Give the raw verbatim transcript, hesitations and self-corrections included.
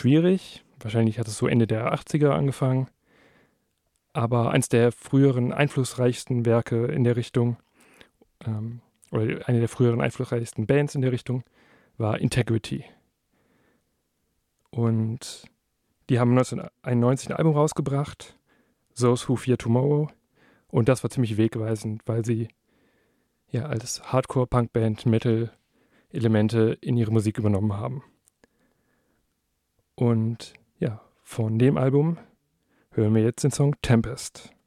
schwierig. Wahrscheinlich hat es so Ende der achtziger angefangen. Aber eins der früheren einflussreichsten Werke in der Richtung, ähm, oder eine der früheren einflussreichsten Bands in der Richtung, war Integrity. Und die haben neunzehnhunderteinundneunzig ein Album rausgebracht, Those Who Fear Tomorrow. Und das war ziemlich wegweisend, weil sie ja als Hardcore-Punk-Band Metal-Elemente in ihre Musik übernommen haben. Und ja, von dem Album hören wir jetzt den Song Tempest.